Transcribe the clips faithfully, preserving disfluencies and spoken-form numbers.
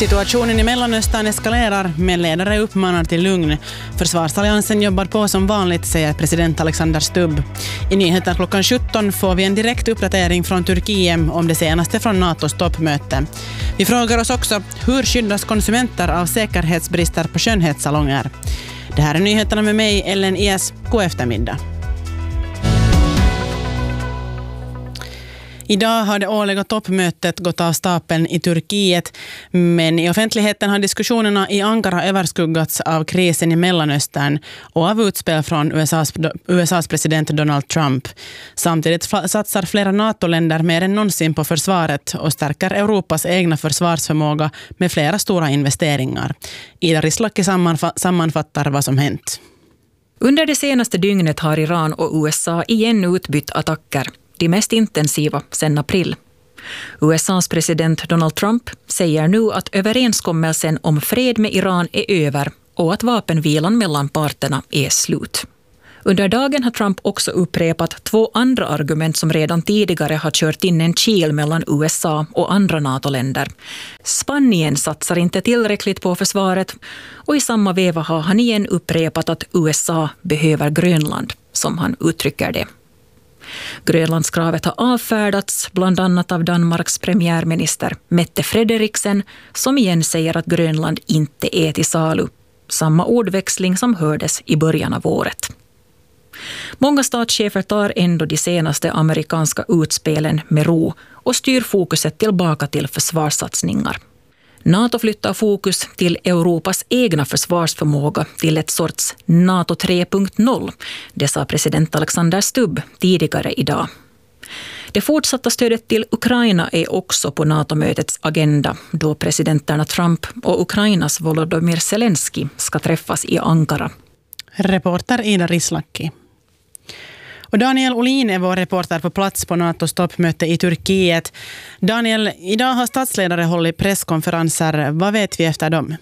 Situationen i Mellanöstern eskalerar, men ledare uppmanar till lugn. Försvarsalliansen jobbar på som vanligt, säger president Alexander Stubb. I nyheten klockan sjutton får vi en direkt uppdatering från Turkiet om det senaste från NATOs toppmöte. Vi frågar oss också, hur skyddas konsumenter av säkerhetsbrister på skönhetssalonger? Det här är nyheterna med mig, Ellen Ies. God eftermiddag. Idag har det årliga toppmötet gått av stapeln i Turkiet, men i offentligheten har diskussionerna i Ankara överskuggats av krisen i Mellanöstern och av utspel från U S A's, U S A's president Donald Trump. Samtidigt satsar flera NATO-länder mer än någonsin på försvaret och stärker Europas egna försvarsförmåga med flera stora investeringar. Ida Rislaki sammanfattar vad som hänt. Under det senaste dygnet har Iran och U S A igen utbytt attacker. De mest intensiva sedan april. U S A's president Donald Trump säger nu att överenskommelsen om fred med Iran är över och att vapenvilan mellan parterna är slut. Under dagen har Trump också upprepat två andra argument som redan tidigare har kört in en kil mellan U S A och andra NATO-länder. Spanien satsar inte tillräckligt på försvaret och i samma veva har han igen upprepat att U S A behöver Grönland, som han uttrycker det. Grönlandskravet har avfärdats bland annat av Danmarks premiärminister Mette Frederiksen, som igen säger att Grönland inte är till salu. Samma ordväxling som hördes i början av året. Många statschefer tar ändå de senaste amerikanska utspelen med ro och styr fokuset tillbaka till försvarssatsningar. NATO flyttar fokus till Europas egna försvarsförmåga till ett sorts NATO tre punkt noll, det sa president Alexander Stubb tidigare idag. Det fortsatta stödet till Ukraina är också på NATO-mötets agenda, då presidenterna Trump och Ukrainas Volodymyr Zelensky ska träffas i Ankara. Reporter Ida Rislaki. Och Daniel Olin är vår reporter på plats på NATOs toppmöte i Turkiet. Daniel, idag har statsledare hållit presskonferenser. Vad vet vi efter dem?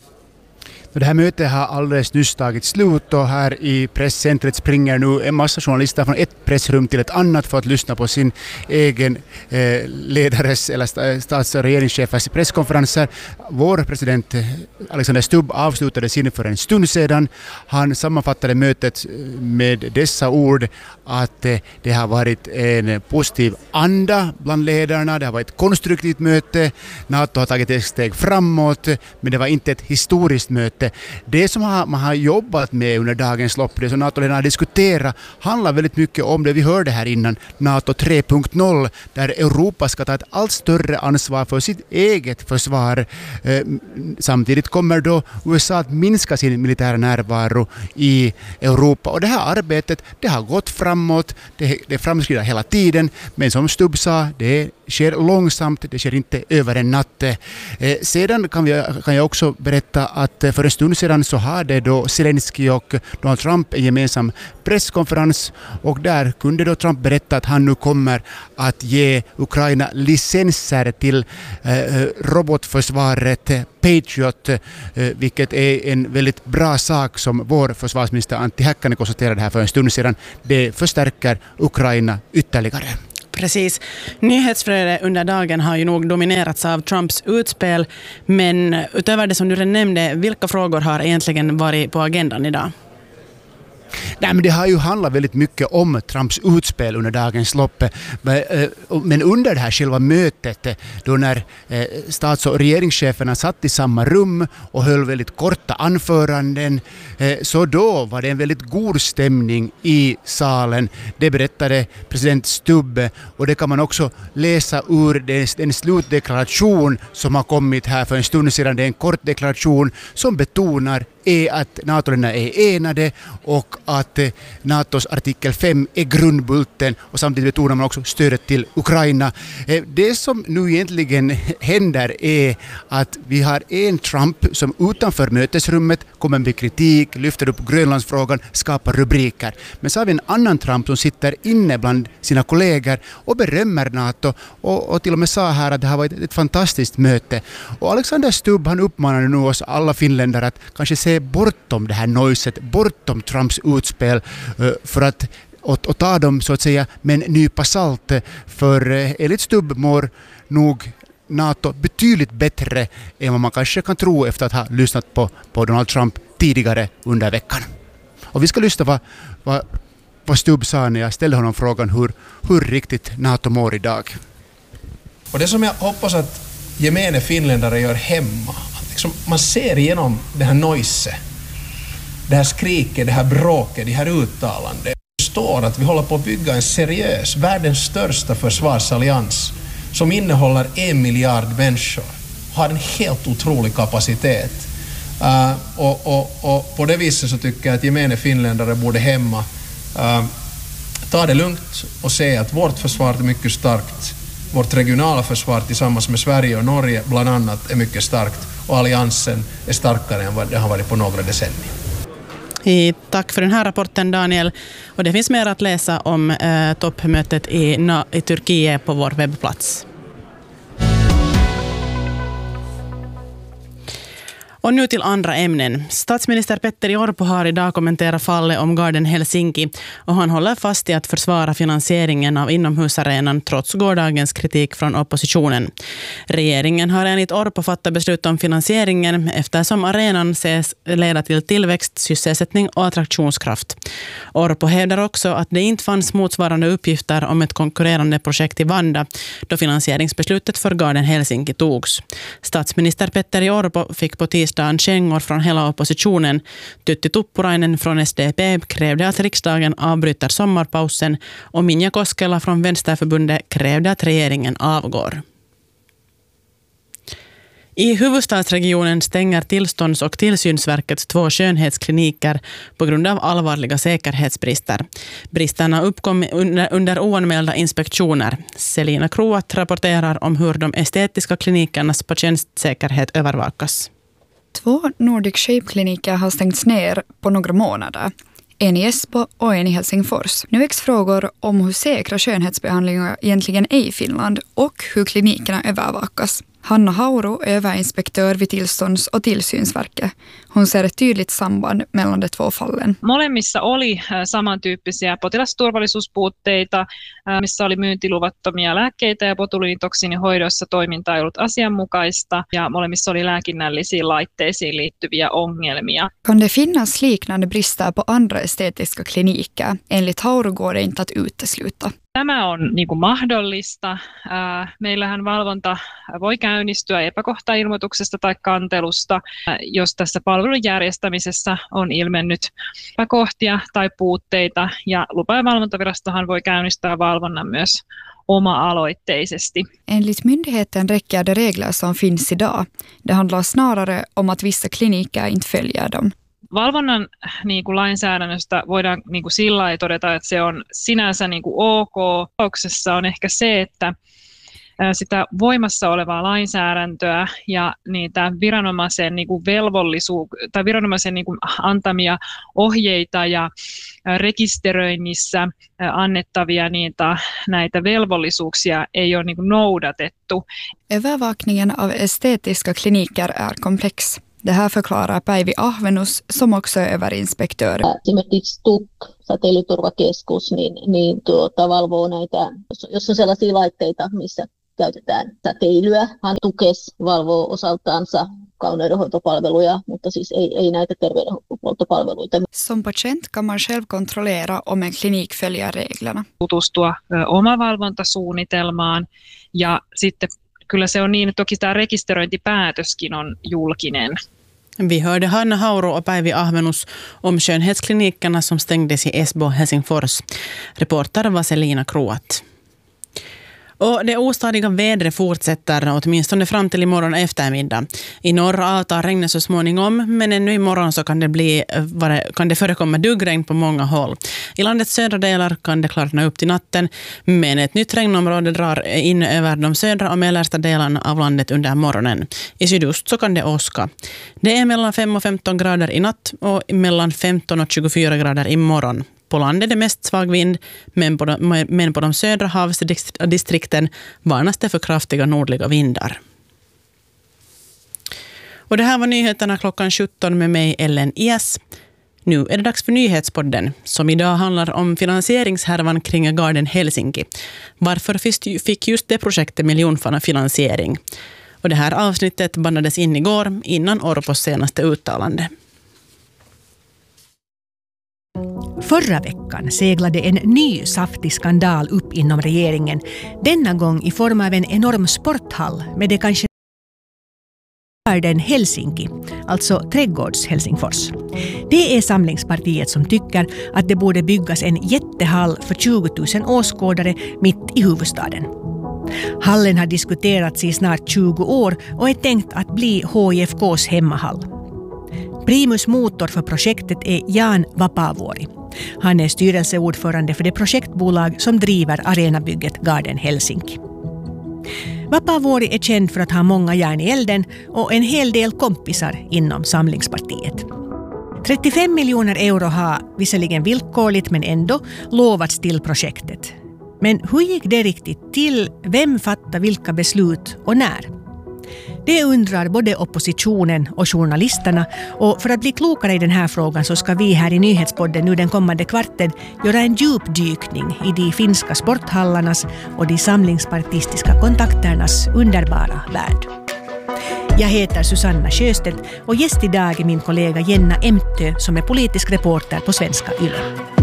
Det här mötet har alldeles nyss tagit slut och här i presscentret springer nu en massa journalister från ett pressrum till ett annat för att lyssna på sin egen eh, ledares eller stats- och regeringschefers presskonferenser. Vår president Alexander Stubb avslutade sin för en stund sedan. Han sammanfattade mötet med dessa ord att eh, det har varit en positiv anda bland ledarna. Det har varit ett konstruktivt möte. NATO har tagit ett steg framåt, men det var inte ett historiskt möte. Det som man har jobbat med under dagens lopp, det som NATO-ledarna har diskuterat, handlar väldigt mycket om det vi hörde här innan, NATO tre punkt noll, där Europa ska ta ett allt större ansvar för sitt eget försvar. Samtidigt kommer då U S A att minska sin militära närvaro i Europa. Och det här arbetet, det har gått framåt, det, det framskrider hela tiden, men som Stubb sa, det sker långsamt, det sker inte över en natt. Eh, sedan kan, vi, kan jag också berätta att för en stund sedan så hade då Zelensky och Donald Trump en gemensam presskonferens och där kunde då Trump berätta att han nu kommer att ge Ukraina licenser till eh, robotförsvaret Patriot, eh, vilket är en väldigt bra sak som vår försvarsminister Antti Häkkänen konstaterade här för en stund sedan. Det förstärker Ukraina ytterligare. Precis. Nyhetsflödet under dagen har ju nog dominerats av Trumps utspel, men utöver det som du redan nämnde, vilka frågor har egentligen varit på agendan idag? Nej, men det har ju handlat väldigt mycket om Trumps utspel under dagens lopp. Men under det här själva mötet, då när stats- och regeringscheferna satt i samma rum och höll väldigt korta anföranden, så då var det en väldigt god stämning i salen. Det berättade president Stubb och det kan man också läsa ur den slutdeklaration som har kommit här för en stund sedan. Det är en kort deklaration som betonar är att NATO-länderna är enade och att NATOs artikel fem är grundbulten och samtidigt betonar man också stödet till Ukraina. Det som nu egentligen händer är att vi har en Trump som utanför mötesrummet kommer med kritik, lyfter upp Grönlandsfrågan, skapar rubriker. Men så har vi en annan Trump som sitter inne bland sina kollegor och berömmer NATO och, och till och med sa här att det har varit ett fantastiskt möte. Och Alexander Stubb, han uppmanar nu oss alla finländare att kanske se bortom det här noiset, bortom Trumps utspel för att och, och ta dem så att säga med en nypa salt, för enligt Stubb mår nog NATO betydligt bättre än vad man kanske kan tro efter att ha lyssnat på, på Donald Trump tidigare under veckan. Och vi ska lyssna vad, vad, vad Stubb sa när jag ställde honom frågan hur, hur riktigt NATO mår idag. Och det som jag hoppas att gemene finländare gör hemma, att liksom man ser igenom det här noise, det här skriket, det här bråket, det här uttalandet. Det står att vi håller på att bygga en seriös, världens största försvarsallians som innehåller en miljard människor, har en helt otrolig kapacitet. Uh, och, och, och på det viset så tycker jag att gemene finländare borde hemma uh, ta det lugnt och se att vårt försvar är mycket starkt. Vårt regionala försvar tillsammans med Sverige och Norge bland annat är mycket starkt och alliansen är starkare än vad det har varit på några decennier. I, tack för den här rapporten, Daniel. Och det finns mer att läsa om eh, toppmötet i, i Turkiet på vår webbplats. Och nu till andra ämnen. Statsminister Petteri Orpo har idag kommenterat fallet om Garden Helsinki och han håller fast i att försvara finansieringen av inomhusarenan trots gårdagens kritik från oppositionen. Regeringen har enligt Orpo fattat beslut om finansieringen eftersom arenan ses leda till tillväxt, sysselsättning och attraktionskraft. Orpo hävdar också att det inte fanns motsvarande uppgifter om ett konkurrerande projekt i Vanda då finansieringsbeslutet för Garden Helsinki togs. Statsminister Petteri Orpo fick på tisdag kängor från hela oppositionen. Tytti Tuppurainen från S D P krävde att riksdagen avbryter sommarpausen och Minja Koskela från Vänsterförbundet krävde att regeringen avgår. I huvudstadsregionen stänger tillstånds- och tillsynsverket två skönhetskliniker på grund av allvarliga säkerhetsbrister. Bristerna uppkom under, under oanmälda inspektioner. Selina Kroat rapporterar om hur de estetiska klinikernas patientsäkerhet övervakas. Två Nordic Shape-kliniker har stängts ner på några månader. En i Esbo och en i Helsingfors. Nu väcks frågor om hur säkra skönhetsbehandlingar egentligen är i Finland och hur klinikerna övervakas. Hanna Hauru, överinspektör vid tillstånds- och tillsynsverket. Hon ser ett tydligt samband mellan de två fallen. Molemmissa oli samantyyppisiä potilasturvallisuuspuutteita, missä oli myyntiluvattomia lääkkeitä ja botuliinitoksiinihoidoissa toiminta ei ollut asianmukaista ja molemmissa oli lääkinnällisiin laitteisiin liittyviä ongelmia. Kan det finnas liknande brister på andra estetiska kliniker? Enligt Hauru går det inte att utesluta. Tämä on niin kuin mahdollista. Meillähän valvonta voi käynnistyä epäkohtailmoituksesta tai kantelusta, jos tässä palvelun järjestämisessä on ilmennyt epäkohtia tai puutteita. Ja lupa- ja valvontavirastohan voi käynnistää valvonnan myös oma-aloitteisesti. Enligt myndigheten räcker de regler som finns idag. Det handlar snarare om att vissa kliniker inte följer dem. Valvonnan niin kuin lainsäädännöstä voidaan niin kuin sillä lailla todeta, että se on sinänsä niin kuin ok. Tapauksessa on ehkä se, että sitä voimassa olevaa lainsäädäntöä ja niitä viranomaisen niin kuin velvollisuus tai viranomaisen niin kuin antamia ohjeita ja rekisteröinnissä annettavia niitä näitä velvollisuuksia ei ole niin kuin noudatettu. Övervakningen av estetiska kliniker är komplex. Det här förklarar Päivi Ahvenus, som också är överinspektör. Esimerkiksi T U K, säteilyturvakeskus, niin, niin tuota, valvoo näitä, jos on sellaisia laitteita, missä käytetään säteilyä. Hän Tukes valvoo osaltaansa kauneudenhoitopalveluja, mutta siis ei, ei näitä terveydenhuoltopalveluita. Som patient kan man själv kontrollera om en klinik följer reglerna. Tutustua omavalvontasuunnitelmaan ja sitten kyllä se on niin, että toki tämä rekisteröintipäätöskin on julkinen. Vi hörde Hanna Hauru och Päivi Ahvenus om skönhetsklinikerna som stängdes i Esbo, Helsingfors. Reporter var Selina Kroat. Och det ostadiga vädret fortsätter åtminstone fram till imorgon eftermiddag. I norr avtar regnet så småningom, men ännu imorgon så kan det, bli, kan det förekomma duggregn på många håll. I landets södra delar kan det klarna upp till natten, men ett nytt regnområde drar in över de södra och mellersta delarna av landet under morgonen. I sydost så kan det åska. Det är mellan fem och femton grader i natt och mellan femton och tjugofyra grader imorgon. På landet är det mest svag vind, men på de, men på de södra havsdistrikten varnas det för kraftiga nordliga vindar. Och det här var nyheterna klockan sjutton med mig, Ellen Ias. Nu är det dags för Nyhetspodden, som idag handlar om finansieringshärvan kring Garden Helsinki. Varför fick just det projektet miljonfinansiering? Och det här avsnittet bandades in igår innan Orpos senaste uttalande. Förra veckan seglade en ny saftig skandal upp inom regeringen, denna gång i form av en enorm sporthall med det kanske Garden Helsinki, alltså Trädgårds Helsingfors. Det är Samlingspartiet som tycker att det borde byggas en jättehall för tjugo tusen åskådare mitt i huvudstaden. Hallen har diskuterats i snart tjugo år och är tänkt att bli H I F K:s hemmahall. Primus motor för projektet är Jan Vapaavuori. Han är styrelseordförande för det projektbolag som driver arenabygget Garden Helsinki. Vapaavuori är känd för att ha många järn i elden och en hel del kompisar inom Samlingspartiet. trettiofem miljoner euro har visserligen villkorligt men ändå lovats till projektet. Men hur gick det riktigt till? Vem fattar vilka beslut och när? Det undrar både oppositionen och journalisterna, och för att bli klokare i den här frågan så ska vi här i Nyhetspodden nu den kommande kvarten göra en djupdykning i de finska sporthallarnas och de samlingspartistiska kontakternas underbara värld. Jag heter Susanna Sjöstedt och gäst idag är min kollega Jenna Emtö som är politisk reporter på Svenska Yle.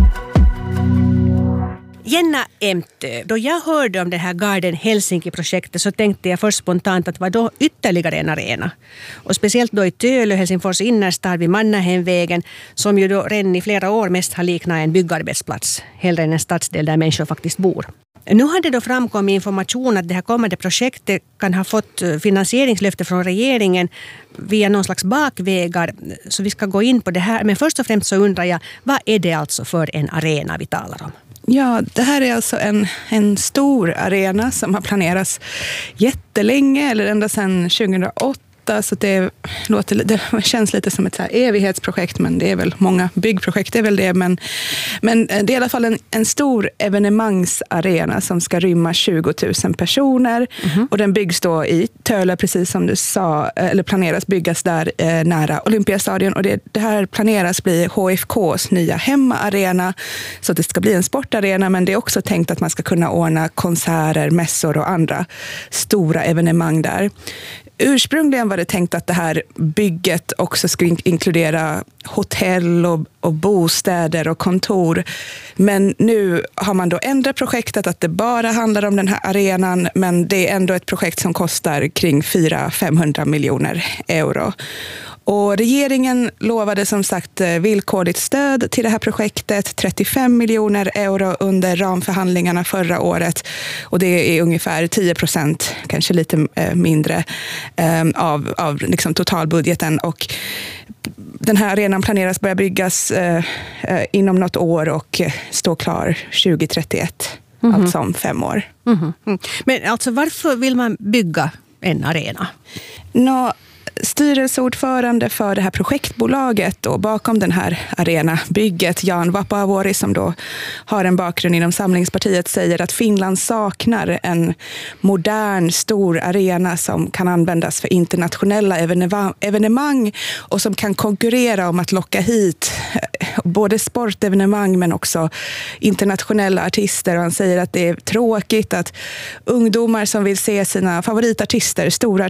Jenna Emtö, då jag hörde om det här Garden Helsinki-projektet så tänkte jag först spontant att vad då ytterligare en arena. Och speciellt då i Tölö, Helsingfors innerstad vid Mannahemvägen, som ju då redan i flera år mest har liknat en byggarbetsplats, hellre än en stadsdel där människor faktiskt bor. Nu hade då framkommit information att det här kommande projektet kan ha fått finansieringslöfte från regeringen via någon slags bakvägar, så vi ska gå in på det här. Men först och främst så undrar jag, vad är det alltså för en arena vi talar om? Ja, det här är alltså en, en stor arena som har planerats jättelänge, eller ända sedan tjugohundraåtta. Så det, låter, det känns lite som ett så här evighetsprojekt, men det är väl många byggprojekt, det är väl det. Men, men det är i alla fall en, en stor evenemangsarena som ska rymma tjugo tusen personer. Mm-hmm. Och den byggs då i Tölö, precis som du sa, eller planeras byggas där eh, nära Olympiastadion. Och det, det här planeras bli H F K:s nya hemmaarena, så det ska bli en sportarena, men det är också tänkt att man ska kunna ordna konserter, mässor och andra stora evenemang där. Ursprungligen var det tänkt att det här bygget också skulle inkludera hotell och, och bostäder och kontor. Men nu har man då ändrat projektet att det bara handlar om den här arenan, men det är ändå ett projekt som kostar kring fyra till femhundra miljoner euro. Och regeringen lovade som sagt villkorligt stöd till det här projektet, trettiofem miljoner euro under ramförhandlingarna förra året. Och det är ungefär tio procent, kanske lite mindre, av, av liksom totalbudgeten. Och den här arenan planeras börja byggas eh, inom något år och stå klar tjugo trettioett, mm-hmm. alltså om fem år. Mm-hmm. Men alltså varför vill man bygga en arena? Nå, styrelseordförande för det här projektbolaget och bakom den här arenabygget, Jan Vapaavuori, som då har en bakgrund inom Samlingspartiet, säger att Finland saknar en modern stor arena som kan användas för internationella evenemang och som kan konkurrera om att locka hit både sportevenemang men också internationella artister. Och han säger att det är tråkigt att ungdomar som vill se sina favoritartister, stora